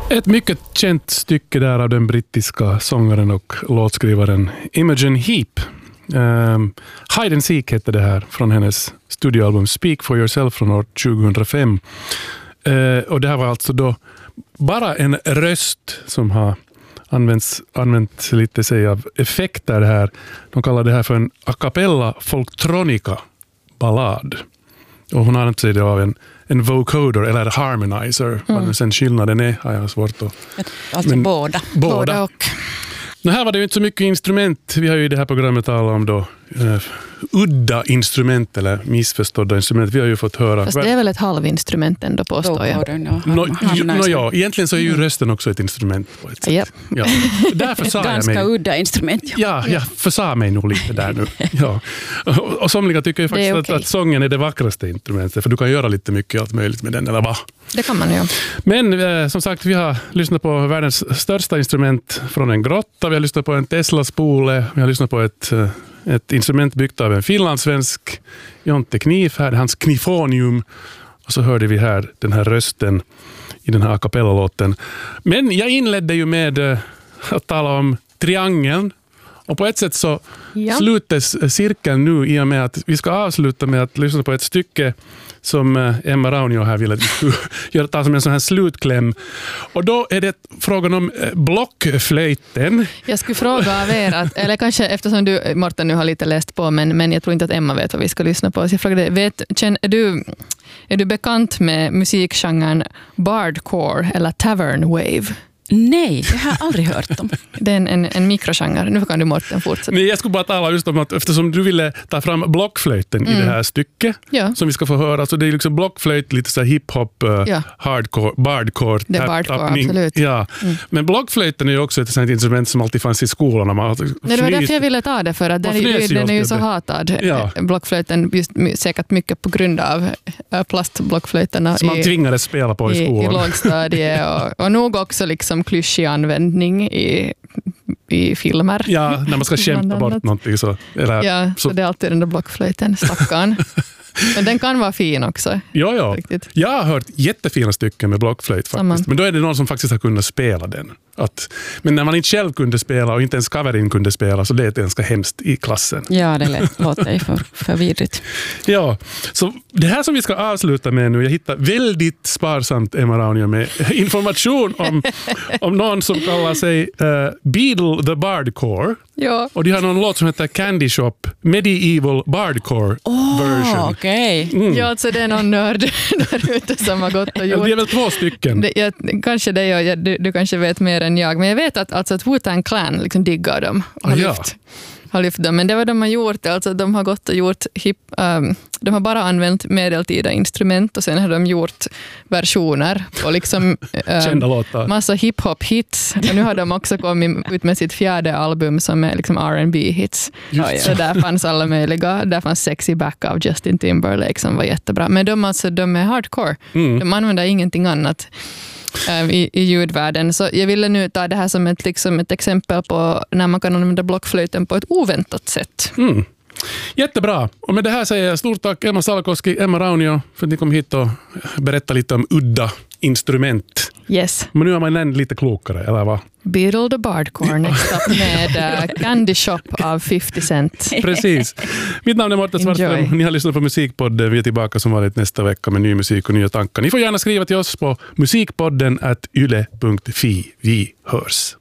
Ett mycket känt stycke där av den brittiska sångaren och låtskrivaren Imogen Heap. Hide and Seek hette det här från hennes studioalbum Speak for Yourself från år 2005. Och det här var alltså då bara en röst som har använt lite sig av effekter här. De kallar det här för en a cappella folktronica ballad. Och hon har inte sig det av en vocoder eller harmonizer. Vad nu sen skillnaden är har jag svårt att... Alltså båda och... Nu här var det ju inte så mycket instrument. Vi har ju i det här programmet talat om då udda instrument eller missförstådda instrument. Vi har ju fått höra... Fast det är väl ett halvinstrument ändå, påstår jag. Ja, egentligen så är ju rösten också ett instrument på ett sätt. Yep. Ja. Därför sa ganska jag mig... udda instrument. Ja, jag försa mig nog lite där nu. Ja. Och somliga tycker ju faktiskt okay. att sången är det vackraste instrumentet. För du kan göra lite mycket allt möjligt med den, eller vad? Det kan man ju. Men som sagt, vi har lyssnat på världens största instrument från en grotta. Vi har lyssnat på en Tesla-spole. Vi har lyssnat på ett instrument byggt av en finlandssvensk Jonte Knif, här hans knifonium. Och så hörde vi här den här rösten i den här a cappella-låten. Men jag inledde ju med att tala om triangeln. Och på ett sätt så slutas cirkeln nu i och med att vi ska avsluta med att lyssna på ett stycke som Emma Raunio här ville ta som en sån här slutkläm. Och då är det frågan om blockflöjten. Jag skulle fråga av er, eller kanske eftersom du, Morten, nu har lite läst på, men jag tror inte att Emma vet vad vi ska lyssna på. Så jag frågade, är du bekant med musikgenren bardcore eller tavern wave? Nej, jag har aldrig hört om. Det är en mikrogenre. Nu kan du, Morten, fortsätta. Nej, jag skulle bara tala just om att eftersom du ville ta fram blockflöjten i det här stycket som vi ska få höra. Så det är liksom blockflöjt, lite så här hiphop, hardcore, bardcore. Det är bardcore, absolut. Ja. Men blockflöjten är ju också ett sånt instrument som alltid fanns i skolan. Nej, det var därför jag ville ta det, för att den är ju så hatad. Ja. Blockflöjten, just säkert mycket på grund av plastblockflöjterna. Som man tvingades spela på i skolan. I lågstadiet och nog också liksom klyschig användning i filmer. Ja, när man ska kämpa bort någonting så. Eller, så det är alltid den där blockflöjten, stackarn. Men den kan vara fin också. Ja. Riktigt. Jag har hört jättefina stycken med blockflöjt faktiskt. Men då är det någon som faktiskt har kunnat spela den. Men när man inte själv kunde spela och inte ens Kaverin kunde spela, så det är ganska hemskt i klassen. Ja, det låter ju för vidrigt. Ja, så det här som vi ska avsluta med nu, jag hittar väldigt sparsamt, Emma Raunio, med information om någon som kallar sig Beadle the Bardcore. Ja. Och de har någon låt som heter Candy Shop Medieval Bardcore version. Okej. Okay. Ja, alltså det är någon nörd där ute som har gått och gjort. Det är väl 2 stycken. Kanske det, du kanske vet mer än jag. Men jag vet att Wu-Tang Clan liksom diggar dem och har lyft dem. Men det var de har gjort, alltså de har gått och gjort de har bara använt medeltida instrument och sen har de gjort versioner och liksom massa hiphop-hits. Och nu har de också kommit ut med sitt 4:e album som är liksom R&B-hits. Så där fanns alla möjliga. Där fanns Sexy Back av Justin Timberlake som var jättebra. Men de är hardcore. De använder ingenting annat i ljudvärlden. Så jag ville nu ta det här som ett exempel på när man kan använda blockflöjten på ett oväntat sätt. Jättebra. Och med det här säger jag stort tack Emma Salakoski, Emma Raunio, för att ni kom hit och berättade lite om udda instrument. Yes. Men nu är man än lite klokare, eller vad? Beadle the Bardcore next up med Candy Shop av 50 Cent. Precis. Mitt namn är Morten Svartström. Ni har lyssnat på Musikpodden. Vi är tillbaka som vanligt nästa vecka med ny musik och nya tankar. Ni får gärna skriva till oss på musikpodden@yle.fi. Vi hörs.